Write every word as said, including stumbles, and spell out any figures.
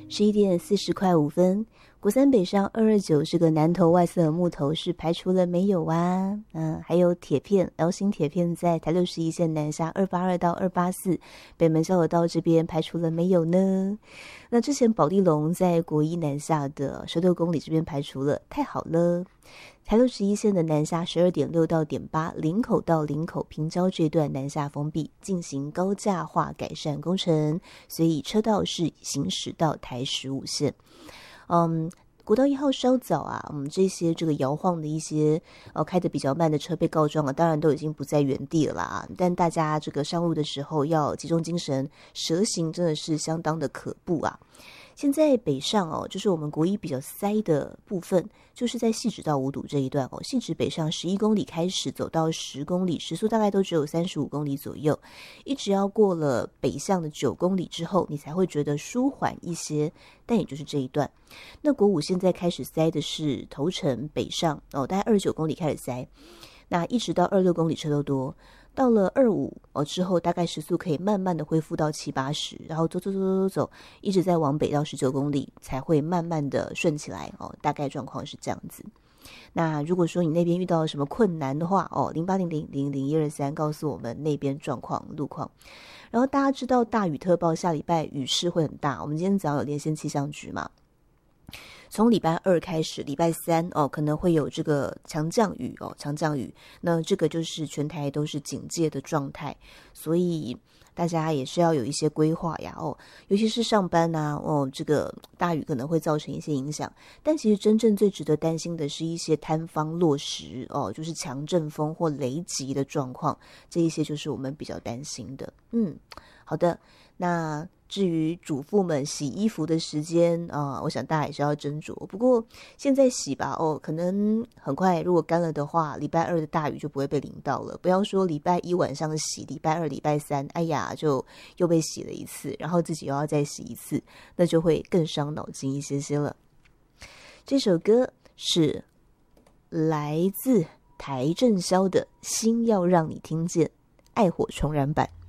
十一点四十块五分，国三北上二二九是个南投外侧的木头，是排除了没有啊？嗯，还有铁片 L 型铁片在台六十一线南下二八二到二八四，北门交流道这边排除了没有呢？那之前保地龙在国一南下的十六公里这边排除了，太好了。台六十一线的南下十二点六到点八，林口到林口平交这段南下封闭，进行高架化改善工程，所以车道是行驶到台十五线。嗯，国道一号稍早啊，我们这些这个摇晃的一些呃开得比较慢的车被告状了，当然都已经不在原地了啦。但大家这个上路的时候要集中精神，蛇行真的是相当的可怖啊。现在北上哦，就是我们国一比较塞的部分，就是在汐止到五堵这一段哦。汐止北上十一公里开始走到十公里，时速大概都只有三十五公里左右，一直要过了北向的九公里之后，你才会觉得舒缓一些。但也就是这一段，那国五现在开始塞的是头城北上哦，大概二十九公里开始塞，那一直到二六公里车都多。到了二五哦之后，大概时速可以慢慢的恢复到七八十，然后走走走走走走，一直在往北到十九公里，才会慢慢的顺起来哦。大概状况是这样子。那如果说你那边遇到了什么困难的话哦，零八零零零零一二三告诉我们那边状况路况。然后大家知道大雨特报下礼拜雨势会很大，我们今天早上有连线气象局嘛。从礼拜二开始，礼拜三哦可能会有这个强降雨哦，强降雨。那这个就是全台都是警戒的状态，所以大家也是要有一些规划呀哦，尤其是上班啊哦，这个大雨可能会造成一些影响。但其实真正最值得担心的是一些坍方落石哦，就是强阵风或雷击的状况，这一些就是我们比较担心的。嗯，好的，那。至于主妇们洗衣服的时间啊、呃，我想大家也是要斟酌。不过现在洗吧，哦，可能很快，如果干了的话，礼拜二的大雨就不会被淋到了。不要说礼拜一晚上洗，礼拜二、礼拜三，哎呀，就又被洗了一次，然后自己又要再洗一次，那就会更伤脑筋一些些了。这首歌是来自邰正宵的《心要让你听见》，爱火重燃版。